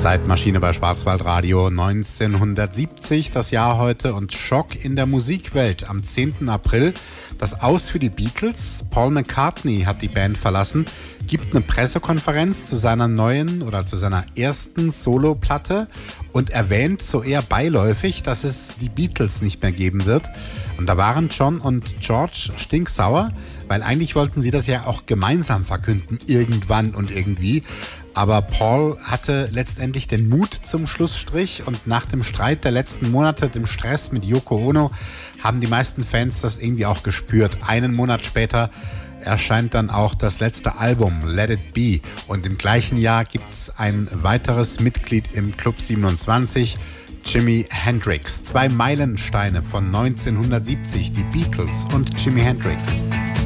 Zeitmaschine bei Schwarzwaldradio 1970, das Jahr heute, und Schock in der Musikwelt am 10. April. Das Aus für die Beatles. Paul McCartney hat die Band verlassen, gibt eine Pressekonferenz zu seiner neuen oder zu seiner ersten Soloplatte und erwähnt so eher beiläufig, dass es die Beatles nicht mehr geben wird. Und da waren John und George stinksauer, weil eigentlich wollten sie das ja auch gemeinsam verkünden, irgendwann und irgendwie. Aber Paul hatte letztendlich den Mut zum Schlussstrich und nach dem Streit der letzten Monate, dem Stress mit Yoko Ono, haben die meisten Fans das irgendwie auch gespürt. Einen Monat später erscheint dann auch das letzte Album, Let It Be. Und im gleichen Jahr gibt es ein weiteres Mitglied im Club 27, Jimi Hendrix. 2 Meilensteine von 1970, die Beatles und Jimi Hendrix.